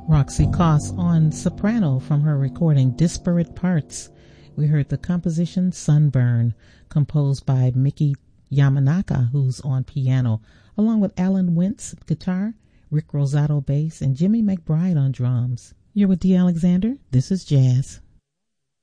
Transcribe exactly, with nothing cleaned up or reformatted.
Roxy Koss on soprano from her recording Disparate Parts. We heard the composition Sunburn, composed by Miki Yamanaka, who's on piano, along with Alan Wentz guitar, Rick Rosato bass, and Jimmy McBride on drums. You're with Dee Alexander. This is Jazz.